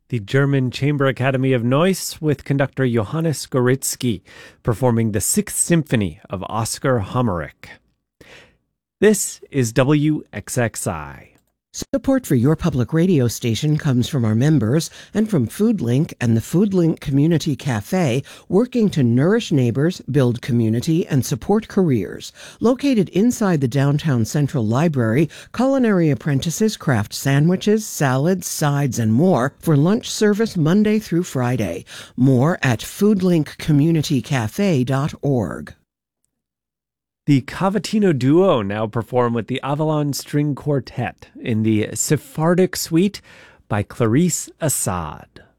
The German Chamber Academy of Neuss with conductor Johannes Goritzky performing the Sixth Symphony of Oscar Homeric. This is WXXI. Support for your public radio station comes from our members and from FoodLink and the FoodLink Community Cafe, working to nourish neighbors, build community, and support careers. Located inside the downtown Central Library, culinary apprentices craft sandwiches, salads, sides, and more for lunch service Monday through Friday. More at foodlinkcommunitycafe.org. The Cavatina Duo now perform with the Avalon String Quartet in the Sephardic Suite by Clarice Assad.